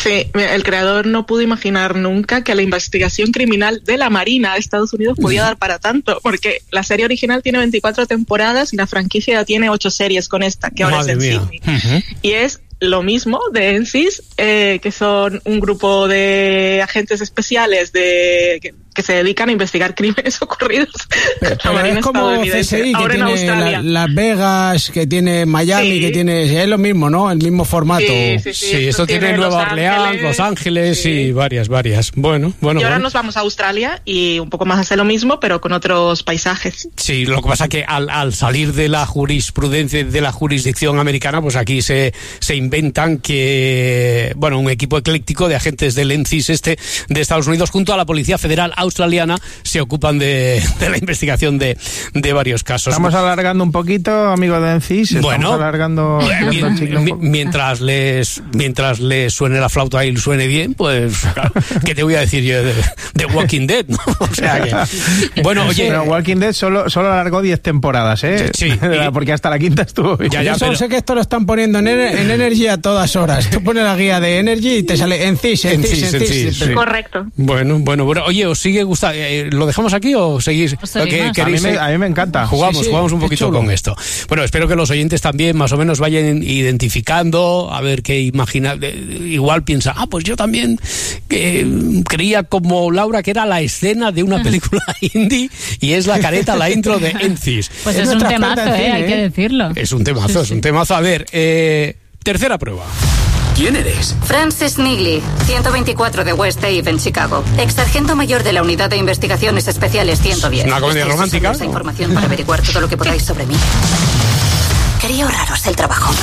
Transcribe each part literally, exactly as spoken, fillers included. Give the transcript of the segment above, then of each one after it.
Sí, el creador no pudo imaginar nunca que la investigación criminal de la Marina de Estados Unidos podía dar para tanto, porque la serie original tiene veinticuatro temporadas y la franquicia ya tiene ocho series con esta, que ahora Madre es en Sydney. Uh-huh. Y es lo mismo de N C I S, eh, que son un grupo de agentes especiales de que, que se dedican a investigar crímenes ocurridos pero, pero es como C S I, que ahora tiene la, Las Vegas, que tiene Miami, sí. que tiene... Es lo mismo, ¿no? El mismo formato. Sí, sí, sí, sí esto, esto tiene, tiene Nueva Los Orleans, Ángeles, Los Ángeles sí. y varias, varias. Bueno, bueno. Y ahora bueno. nos vamos a Australia y un poco más hace lo mismo, pero con otros paisajes. Sí, lo que pasa que al, al salir de la jurisprudencia, de la jurisdicción americana, pues aquí se, se inventan que, bueno, un equipo ecléctico de agentes del N C I S este de Estados Unidos junto a la Policía Federal Australiana se ocupan de, de la investigación de, de varios casos. Estamos alargando un poquito, amigo de N C I S. Estamos bueno, alargando mi, mientras les mientras les suene la flauta y suene bien, pues claro, ¿qué te voy a decir yo de, de Walking Dead? ¿no? O sea que, bueno, oye, pero Walking Dead solo, solo alargó diez temporadas, ¿eh? Sí, porque hasta la quinta estuvo. Ya, ya, yo solo pero... sé que esto lo están poniendo en, en Energy a todas horas. Tú pones la guía de Energy y te sale N C I S, N C I S, N C I S. Sí. Correcto. Bueno, bueno, bueno. Oye, ¿os sigue gustando? ¿Lo dejamos aquí o seguís? ¿Qué, a, mí me, a mí me encanta. Jugamos, sí, sí, jugamos un poquito con esto. Bueno, espero que los oyentes también más o menos vayan identificando, a ver qué imagina. Igual piensa, ah, pues yo también eh, creía como Laura que era la escena de una película indie y es la careta, la intro de N C I S. Pues es, es un temazo, eh, hay que decirlo. Es un temazo, sí, es un temazo. A ver, eh, tercera prueba. ¿Quién eres? Frances Nigley, ciento veinticuatro de West Ave en Chicago. Ex sargento mayor de la Unidad de Investigaciones Especiales ciento diez. ¿Una comedia romántica? Esa información para averiguar todo lo que podáis sobre mí. Quería ahorraros el trabajo.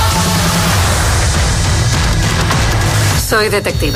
Soy detective.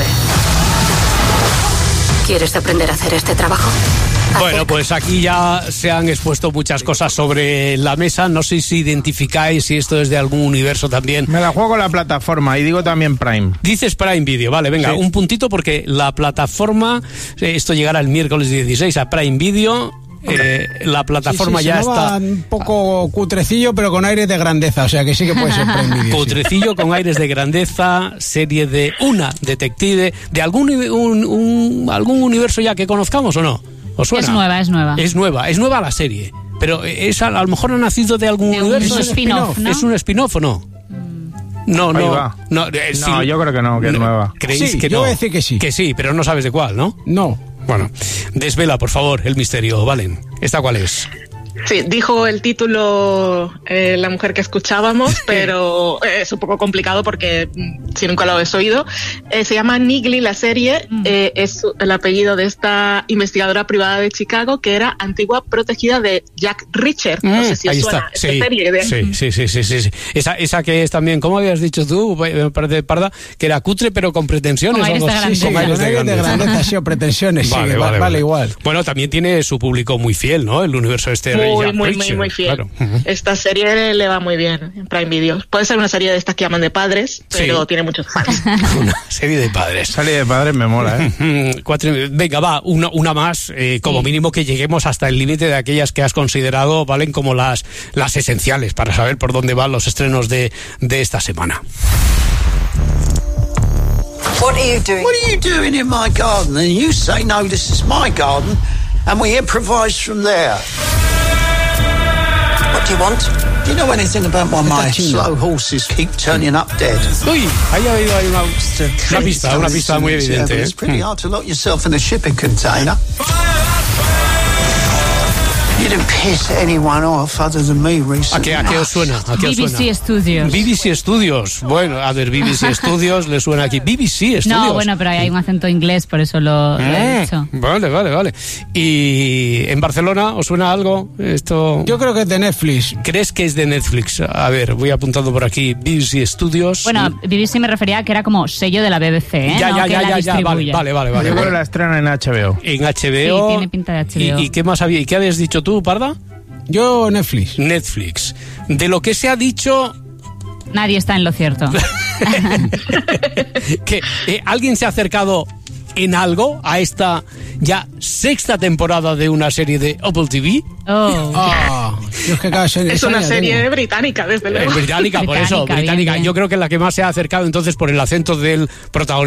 ¿Quieres aprender a hacer este trabajo? Bueno, pues aquí ya se han expuesto muchas cosas sobre la mesa. No sé si identificáis si esto es de algún universo también. Me la juego la plataforma y digo también Prime. Dices Prime Video, vale, venga, sí. Un puntito porque la plataforma, esto llegará el miércoles dieciséis a Prime Video. Eh, la plataforma sí, sí, ya está un poco cutrecillo pero con aires de grandeza, o sea que sí que puede ser Prime Video. Cutrecillo sí. Con aires de grandeza, serie de una detective de algún un, un, algún universo ya que conozcamos o no. ¿Os suena? Es nueva, es nueva. Es nueva, es nueva la serie. Pero es, a, a lo mejor ha nacido de algún de universo. Un spin-off, ¿no? ¿Es un spin-off o no? No, no. Va. No, eh, no sí, yo creo que no, que no, es nueva. ¿Creéis sí, que yo no? voy a decir que sí. Que sí, pero no sabes de cuál, ¿no? No. Bueno, desvela, por favor, el misterio, Valen. ¿Esta cuál es? Sí, dijo el título eh, la mujer que escuchábamos, pero es un poco complicado porque si nunca lo habéis oído. Eh, se llama Nigley la serie, eh, es el apellido de esta investigadora privada de Chicago que era antigua protegida de Jack Reacher. No sé si os ahí suena está. esta Sí, serie. De... Sí, sí, sí, sí, sí, sí. Esa, esa que es también, ¿cómo habías dicho tú? Me parece parda, que era cutre pero con pretensiones. Con aires de grandeza. Sí, sí, con aires de grandeza, sí, o pretensiones. Vale, sí, vale, vale, vale igual. Bueno, también tiene su público muy fiel, ¿no? El universo este de Muy, Jack muy, Reacher. muy, muy fiel. Claro. Uh-huh. Esta serie le va muy bien en Prime Video. Puede ser una serie de estas que llaman de padres, pero sí. Tiene muchos fans. Una serie de padres. Serie de padres me mola, ¿eh? Cuatro, venga, va, una, una más, eh, como sí. Mínimo que lleguemos hasta el límite de aquellas que has considerado, Valen, como las, las esenciales para saber por dónde van los estrenos de, de esta semana. What are you doing? What are you doing in my garden? And you say, no, this is my garden, and we improvise from there. What do you want? Do you know anything about why my slow horses keep turning up dead? Uy, ahí ha habido ahí una, una pista, una pista muy evidente. Yeah, it's pretty hard to lock yourself in a shipping container. You didn't piss anyone off other than me recently. ¿A qué, a qué os suena? ¿A qué B B C os suena? Studios. B B C Studios. Bueno, a ver, B B C Studios le suena aquí. B B C Studios. No, bueno, pero hay un acento inglés, por eso lo, lo he dicho. Vale, vale, vale. ¿Y en Barcelona os suena algo? Esto. Yo creo que es de Netflix. ¿Crees que es de Netflix? A ver, voy apuntando por aquí. B B C Studios. Bueno, B B C me refería a que era como sello de la B B C, ¿eh? Ya, no ya, que ya, la ya, ya. Vale, vale, vale. vale Yo creo vale. que la estrena en H B O. En H B O. Sí, tiene pinta de H B O. ¿Y, y qué más había? ¿Y qué habías dicho tú, Parda? Yo, Netflix. Netflix. De lo que se ha dicho... Nadie está en lo cierto. que eh, ¿alguien se ha acercado en algo a esta ya sexta temporada de una serie de Apple T V? Oh. Oh, es que cada serie, es una serie tengo. británica, desde luego. Es británica, por eso, británica. Bien, bien. Yo creo que es la que más se ha acercado entonces por el acento del protagonista.